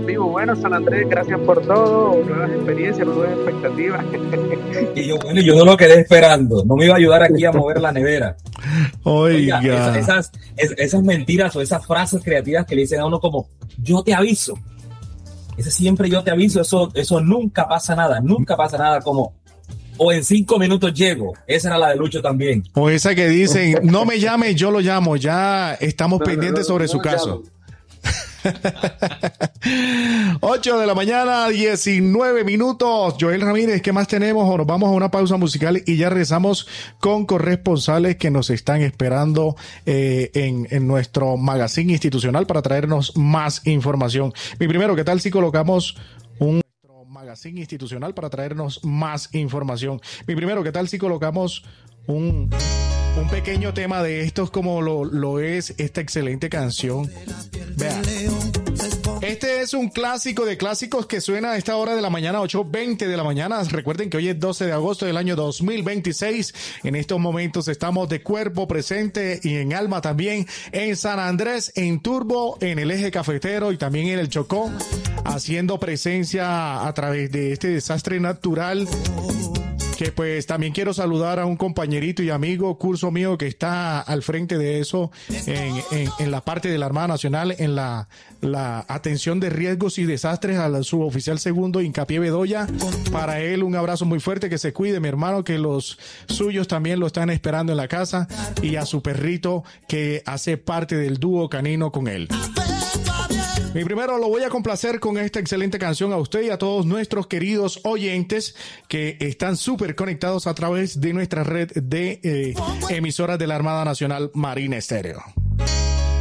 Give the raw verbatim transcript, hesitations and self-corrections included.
vivo. Bueno, San Andrés, gracias por todo, nuevas experiencias, nuevas expectativas. Y yo, bueno, yo no lo quedé esperando, no me iba a ayudar aquí a mover la nevera. Oiga. Oiga esas, esas, esas mentiras o esas frases creativas que le dicen a uno como, yo te aviso. Ese siempre yo te aviso, eso, eso nunca pasa nada, nunca pasa nada como, o en cinco minutos llego. Esa era la de Lucho también. O esa que dicen, no me llame, yo lo llamo, ya estamos no, pendientes no, no, sobre no, su no caso. ocho de la mañana, diecinueve minutos. Joel Ramírez, ¿qué más tenemos? O nos vamos a una pausa musical y ya regresamos con corresponsales que nos están esperando eh, en, en nuestro magazine institucional para traernos más información. Mi primero, ¿qué tal si colocamos un magazine institucional para traernos más información? Mi primero, ¿qué tal si colocamos un... un pequeño tema de estos como lo, lo es esta excelente canción? Vea. Este es un clásico de clásicos que suena a esta hora de la mañana, ocho veinte de la mañana. Recuerden que hoy es doce de agosto del año dos mil veintiséis. En estos momentos estamos de cuerpo presente y en alma también en San Andrés, en Turbo, en el eje cafetero y también en el Chocó, haciendo presencia a través de este desastre natural. Que pues también quiero saludar a un compañerito y amigo, curso mío, que está al frente de eso en, en, en la parte de la Armada Nacional, en la, la atención de riesgos y desastres, al suboficial segundo Hincapié Bedoya. Para él un abrazo muy fuerte, que se cuide, mi hermano, que los suyos también lo están esperando en la casa, y a su perrito que hace parte del dúo canino con él. Mi primero lo voy a complacer con esta excelente canción a usted y a todos nuestros queridos oyentes que están súper conectados a través de nuestra red de eh, emisoras de la Armada Nacional Marina Estéreo.